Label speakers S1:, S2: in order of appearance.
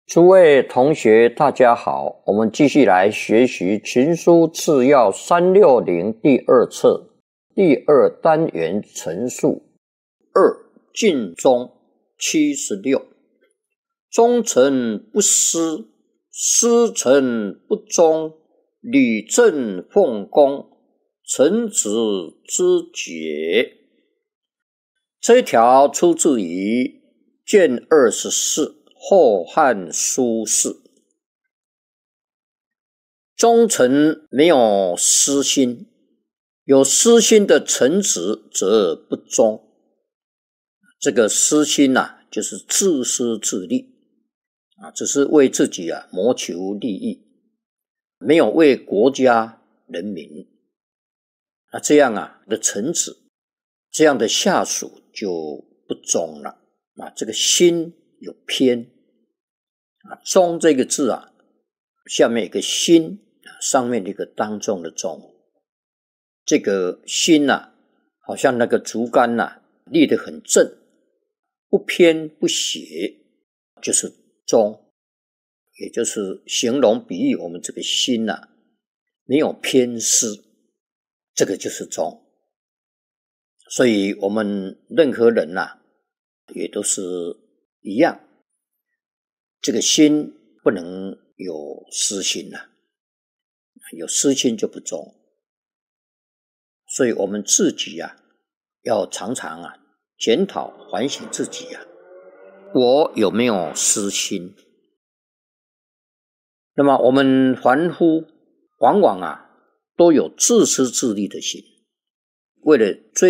S1: 诸位同学大家好，我们继续来学习群书次要360第二册第二单元陈述2尽忠76。忠臣不私，私臣不忠，理政奉公，臣子之节。这一条出自于卷24后汉书士。忠臣没有私心，有私心的臣子则不忠。这个私心就是自私自利只是为自己谋求利益，没有为国家人民。这样的臣子，这样的下属就不忠了这个心有偏忠这个字下面有个心，上面一个当中的忠。这个心好像那个竹竿立得很正，不偏不斜，就是忠，也就是形容比喻我们这个心没有偏私，这个就是忠。所以我们任何人也都是一样，这个心不能有私心有私心就不忠。所以我们自己要常常检讨反省自己我有没有私心。那么我们凡夫往往都有自私自利的心，为了追